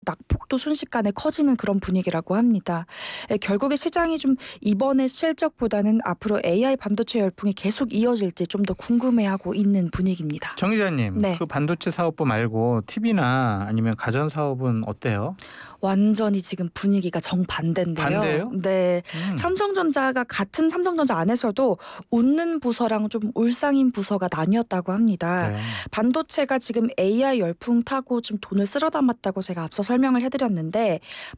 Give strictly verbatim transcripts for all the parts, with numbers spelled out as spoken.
낙폭도 순식간에 커지는 그런 분위기라고 합니다. 에, 결국에 시장이 좀 이번의 실적보다는 앞으로 에이아이 반도체 열풍이 계속 이어질지 좀 더 궁금해하고 있는 분위기입니다. 정 기자님, 네. 그 반도체 사업부 말고 티비나 아니면 가전 사업은 어때요? 완전히 지금 분위기가 정반대인데요. 반대요? 네. 음, 삼성전자가 같은 삼성전자 안에서도 웃는 부서랑 좀 울상인 부서가 나뉘었다고 합니다. 그래요. 반도체가 지금 에이아이 열풍 타고 좀 돈을 쓸어 담았다고 제가 앞서 설명을 해드렸는데,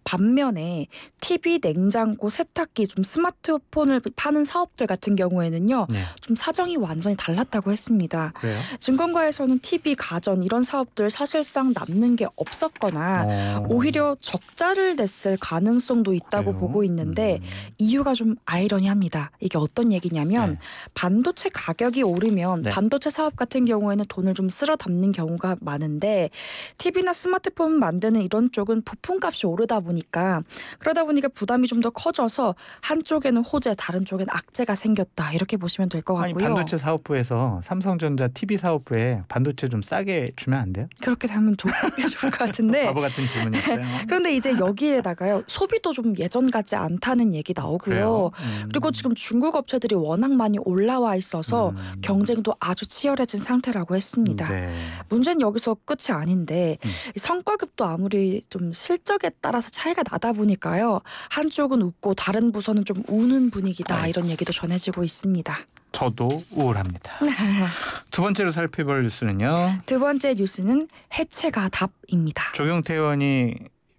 반면에 티비, 냉장고, 세탁기, 좀 스마트폰을 파는 사업들 같은 경우에는요. 네, 좀 사정이 완전히 달랐다고 했습니다. 그래요. 증권가에서는 티비, 가전 이런 사업들 사실상 남는 게 없었거나 어, 오히려 적자를 냈을 가능성도 있다고 그래요? 보고 있는데, 음, 이유가 좀 아이러니합니다. 이게 어떤 얘기냐면 네. 반도체 가격이 오르면 네. 반도체 사업 같은 경우에는 돈을 좀 쓸어 담는 경우가 많은데, 티비나 스마트폰 만드는 이런 쪽은 부품값이 오르다 보니까 그러다 보니까 부담이 좀 더 커져서 한쪽에는 호재, 다른 쪽엔 악재가 생겼다, 이렇게 보시면 될 것 아니, 같고요. 반도체 사업부에서 삼성전자 티비 사업부에 반도체 좀 싸게 주면 안 돼요? 그렇게 하면 좋, 좋을 것 같은데, 바보 같은 질문이었어요. 그런데 이제 여기에다가요, 소비도 좀 예전 같지 않다는 얘기 나오고요. 그래요? 음, 그리고 지금 중국 업체들이 워낙 많이 올라와 있어서 음, 경쟁도 아주 치열해진 상태라고 했습니다. 네. 문제는 여기서 끝이 아닌데, 음. 이 성과급도 아무리 좀 실적에 따라서 차이가 나다 보니까요, 한쪽은 웃고 다른 부서는 좀 우는 분위기다, 아이고. 이런 얘기도 전해지고 있습니다. 저도 우울합니다. 두 번째로 살펴볼 뉴스는요. 두 번째 뉴스는 해체가 답입니다. 조경태 의원이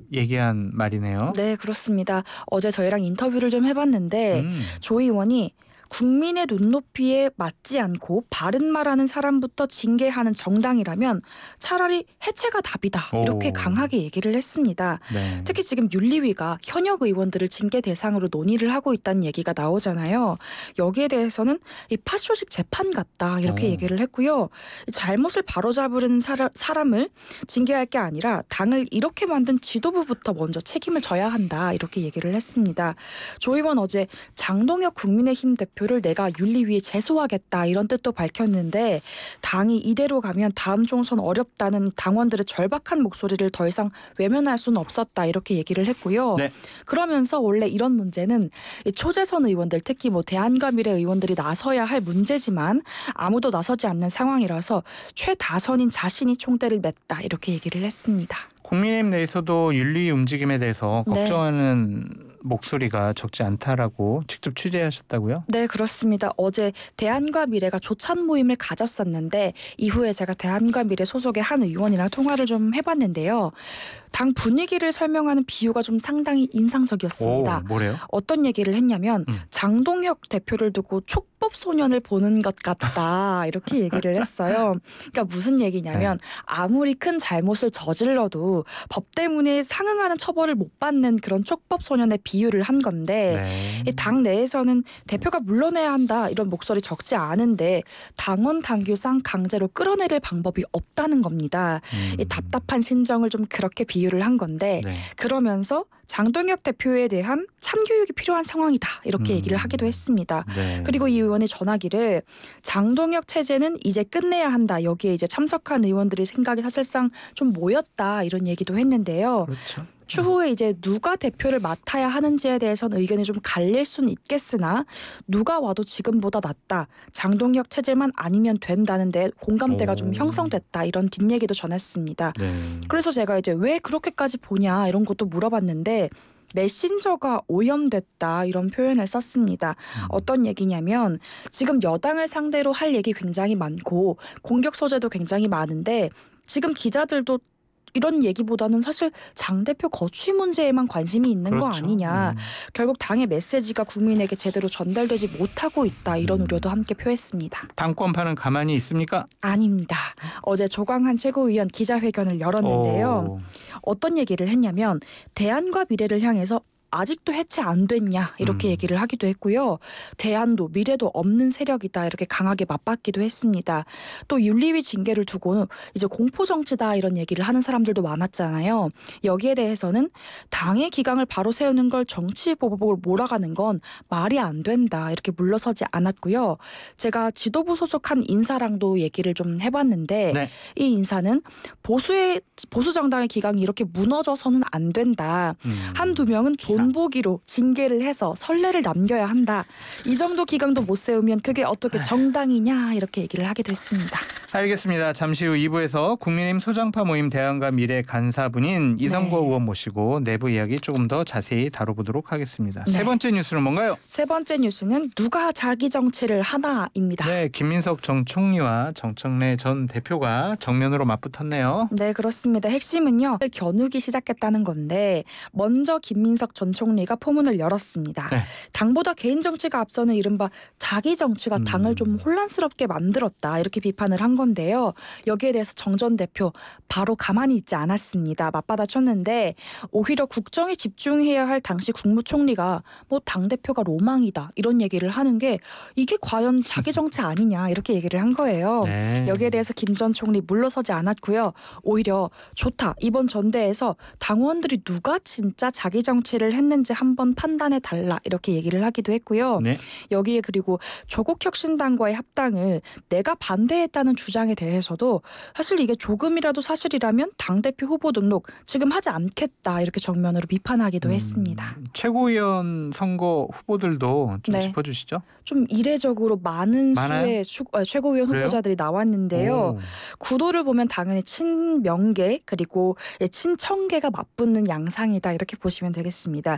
얘기한 말이네요. 네, 그렇습니다. 어제 저희랑 인터뷰를 좀 해봤는데, 음, 조 의원이 국민의 눈높이에 맞지 않고 바른 말하는 사람부터 징계하는 정당이라면 차라리 해체가 답이다, 이렇게 오. 강하게 얘기를 했습니다. 네. 특히 지금 윤리위가 현역 의원들을 징계 대상으로 논의를 하고 있다는 얘기가 나오잖아요. 여기에 대해서는 이 파쇼식 재판 같다, 이렇게 어. 얘기를 했고요. 잘못을 바로잡으려는 사람, 사람을 징계할 게 아니라 당을 이렇게 만든 지도부부터 먼저 책임을 져야 한다, 이렇게 얘기를 했습니다. 조 의원 어제 장동혁 국민의힘 대표를 내가 윤리위에 제소하겠다, 이런 뜻도 밝혔는데, 당이 이대로 가면 다음 총선 어렵다는 당원들의 절박한 목소리를 더 이상 외면할 수는 없었다, 이렇게 얘기를 했고요. 네. 그러면서 원래 이런 문제는 이 초재선 의원들, 특히 뭐 대한과 미래 의원들이 나서야 할 문제지만 아무도 나서지 않는 상황이라서 최다선인 자신이 총대를 맸다, 이렇게 얘기를 했습니다. 국민의힘 내에서도 윤리 움직임에 대해서 네. 걱정하는 목소리가 적지 않다라고 직접 취재하셨다고요? 네, 그렇습니다. 어제 대한과 미래가 조찬 모임을 가졌었는데, 이후에 제가 대한과 미래 소속의 한 의원이랑 통화를 좀 해봤는데요. 당 분위기를 설명하는 비유가 좀 상당히 인상적이었습니다. 오, 뭐래요? 어떤 얘기를 했냐면 음. 장동혁 대표를 두고 촉법 소년을 보는 것 같다, 이렇게 얘기를 했어요. 그러니까 무슨 얘기냐면 아무리 큰 잘못을 저질러도 법 때문에 상응하는 처벌을 못 받는 그런 촉법 소년의 비유를 한 건데, 네. 이 당 내에서는 대표가 물러나야 한다, 이런 목소리 적지 않은데 당원 당규상 강제로 끌어내릴 방법이 없다는 겁니다. 음. 이 답답한 심정을 좀 그렇게 비유를 한 건데, 네. 그러면서 장동혁 대표에 대한 참교육이 필요한 상황이다, 이렇게 음. 얘기를 하기도 했습니다. 네. 그리고 이 의원이 전하기를 장동혁 체제는 이제 끝내야 한다, 여기에 이제 참석한 의원들의 생각이 사실상 좀 모였다, 이런 얘기도 했는데요. 그렇죠. 추후에 이제 누가 대표를 맡아야 하는지에 대해서는 의견이 좀 갈릴 수는 있겠으나 누가 와도 지금보다 낫다, 장동혁 체제만 아니면 된다는데 공감대가 오. 좀 형성됐다, 이런 뒷얘기도 전했습니다. 네. 그래서 제가 이제 왜 그렇게까지 보냐, 이런 것도 물어봤는데, 메신저가 오염됐다, 이런 표현을 썼습니다. 음. 어떤 얘기냐면 지금 여당을 상대로 할 얘기 굉장히 많고 공격 소재도 굉장히 많은데, 지금 기자들도 이런 얘기보다는 사실 장 대표 거취 문제에만 관심이 있는 거 그렇죠. 아니냐. 음. 결국 당의 메시지가 국민에게 제대로 전달되지 못하고 있다, 이런 음. 우려도 함께 표했습니다. 당권파는 가만히 있습니까? 아닙니다. 어제 조광한 최고위원 기자회견을 열었는데요. 오. 어떤 얘기를 했냐면 대안과 미래를 향해서 아직도 해체 안 됐냐 이렇게 음. 얘기를 하기도 했고요. 대안도 미래도 없는 세력이다 이렇게 강하게 맞받기도 했습니다. 또 윤리위 징계를 두고 이제 공포 정치다 이런 얘기를 하는 사람들도 많았잖아요. 여기에 대해서는 당의 기강을 바로 세우는 걸 정치 보복으로 몰아가는 건 말이 안 된다 이렇게 물러서지 않았고요. 제가 지도부 소속한 인사랑도 얘기를 좀 해봤는데 네. 이 인사는 보수의 보수 정당의 기강이 이렇게 무너져서는 안 된다. 음. 한두 명은 기강. 본보기로 징계를 해서 선례를 남겨야 한다. 이 정도 기강도 못 세우면 그게 어떻게 정당이냐 이렇게 얘기를 하기도 했습니다. 알겠습니다. 잠시 후 이 부에서 국민의힘 소장파 모임 대안과 미래 간사분인 이성거 네. 의원 모시고 내부 이야기 조금 더 자세히 다뤄보도록 하겠습니다. 네. 세 번째 뉴스는 뭔가요? 세 번째 뉴스는 누가 자기 정치를 하나입니다. 네, 김민석 전 총리와 정청래 전 대표가 정면으로 맞붙었네요. 네, 그렇습니다. 핵심은요. 겨누기 시작했다는 건데 먼저 김민석 전 총리가 포문을 열었습니다. 네. 당보다 개인 정치가 앞서는 이른바 자기 정치가 음. 당을 좀 혼란스럽게 만들었다 이렇게 비판을 한 건데요. 여기에 대해서 정 전 대표 바로 가만히 있지 않았습니다. 맞받아쳤는데 오히려 국정에 집중해야 할 당시 국무총리가 뭐 당대표가 로망이다 이런 얘기를 하는 게 이게 과연 자기 정치 아니냐 이렇게 얘기를 한 거예요. 네. 여기에 대해서 김 전 총리 물러서지 않았고요. 오히려 좋다. 이번 전대에서 당원들이 누가 진짜 자기 정치를 했는지 한번 판단해 달라 이렇게 얘기를 하기도 했고요. 네. 여기에 그리고 조국혁신당과의 합당을 내가 반대했다는 주장에 대해서도 사실 이게 조금이라도 사실이라면 당대표 후보 등록 지금 하지 않겠다 이렇게 정면으로 비판하기도 음, 했습니다. 최고위원 선거 후보들도 좀 네. 짚어주시죠. 좀 이례적으로 많은 많아요? 수의 수, 어, 최고위원 그래요? 후보자들이 나왔는데요. 오. 구도를 보면 당연히 친명계 그리고 친청계가 맞붙는 양상이다 이렇게 보시면 되겠습니다.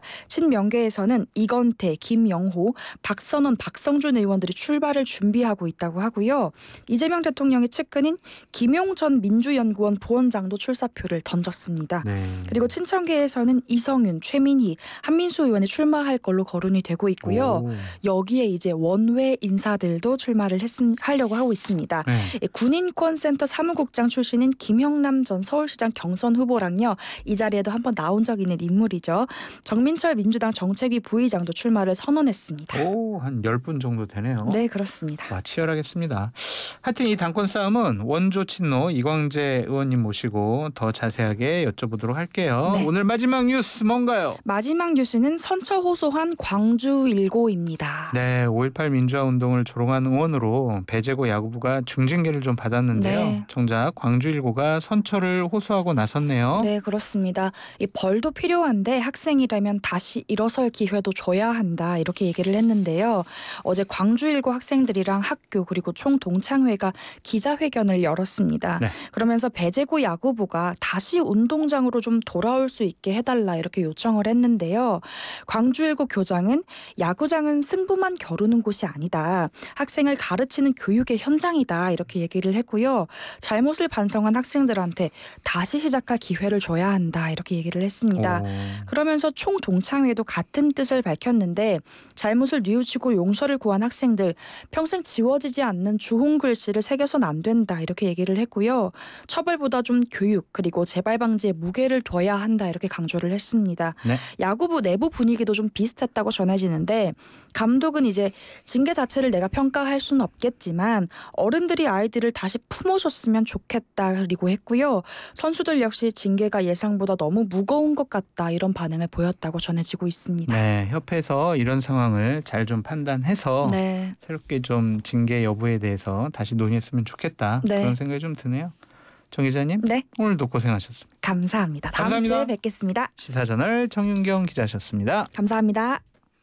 친명계에서는 이건태, 김영호, 박선원, 박성준 의원들이 출발을 준비하고 있다고 하고요. 이재명 대통령의 측근인 김용 전 민주연구원 부원장도 출사표를 던졌습니다. 네. 그리고 친청계에서는 이성윤, 최민희, 한민수 의원이 출마할 걸로 거론이 되고 있고요. 오. 여기에 이제 원외 인사들도 출마를 했, 하려고 하고 있습니다. 네. 예, 군인권센터 사무국장 출신인 김형남 전 서울시장 경선 후보랑요. 이 자리에도 한번 나온 적 있는 인물이죠. 정민철 민주당 정책위 부의장도 출마를 선언했습니다. 오, 한 열 분 정도 되네요. 네, 그렇습니다. 와, 치열하겠습니다. 하여튼 이 당권 싸움은 원조 친노 이광재 의원님 모시고 더 자세하게 여쭤보도록 할게요. 네. 오늘 마지막 뉴스 뭔가요? 마지막 뉴스는 선처 호소한 광주 일고입니다. 네, 오일팔 민주화 운동을 조롱한 의원으로 배재고 야구부가 중징계를 좀 받았는데요. 네. 정작 광주 일고가 선처를 호소하고 나섰네요. 네, 그렇습니다. 이 벌도 필요한데 학생이라면 다시 일어설 기회도 줘야 한다 이렇게 얘기를 했는데요. 어제 광주 일고 학생들이랑 학교 그리고 총동창회가 기자회견을 열었습니다. 네. 그러면서 배재고 야구부가 다시 운동장으로 좀 돌아올 수 있게 해달라 이렇게 요청을 했는데요. 광주 일고 교장은 야구장은 승부만 겨루는 곳이 아니다. 학생을 가르치는 교육의 현장이다 이렇게 얘기를 했고요. 잘못을 반성한 학생들한테 다시 시작할 기회를 줘야 한다 이렇게 얘기를 했습니다. 오. 그러면서 총동창회도 같은 뜻을 밝혔는데 잘못을 뉘우치고 용서를 구한 학생들 평생 지워지지 않는 주홍 글씨를 새겨선 안 된다 이렇게 얘기를 했고요. 처벌보다 좀 교육 그리고 재발 방지에 무게를 둬야 한다 이렇게 강조를 했습니다. 네. 야구부 내부 분위기도 좀 비슷했다고 전해지는데 감독은 이제 징계 자체를 내가 평가할 수는 없겠지만 어른들이 아이들을 다시 품어줬으면 좋겠다 그리고 했고요. 선수들 역시 징계가 예상보다 너무 무거운 것 같다 이런 반응을 보였다고 전해지고 있습니다. 네, 협회에서 이런 상황을 잘 좀 판단해서 네. 새롭게 좀 징계 여부에 대해서 다시 논의했으면 좋겠다. 네. 그런 생각이 좀 드네요. 정 기자님, 네, 오늘도 고생하셨습니다. 감사합니다. 다음 감사합니다. 주에 뵙겠습니다. 시사저널 정윤경 기자셨습니다. 감사합니다.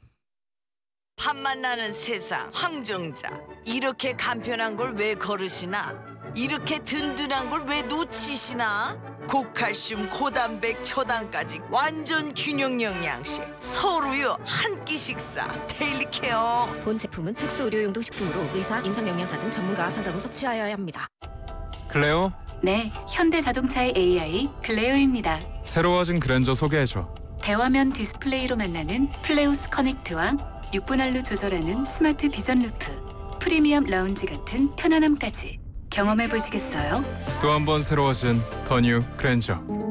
팝만 나는 세상 황정자 이렇게 간편한 걸 왜 거르시나 이렇게 든든한 걸 왜 놓치시나 고칼슘 고단백 초당까지 완전 균형 영양식 서울우유 한 끼 식사 데일리 케어 본 제품은 특수 의료용도 식품으로 의사, 임상영양사 등 전문가와 상담 후 섭취하여야 합니다. 클레오, 네, 현대자동차의 에이아이 클레오입니다. 새로워진 그랜저 소개해줘. 대화면 디스플레이로 만나는 플레우스 커넥트와 육 분할로 조절하는 스마트 비전 루프, 프리미엄 라운지 같은 편안함까지 경험해 보시겠어요? 또 한 번 새로워진 더 뉴 그랜저.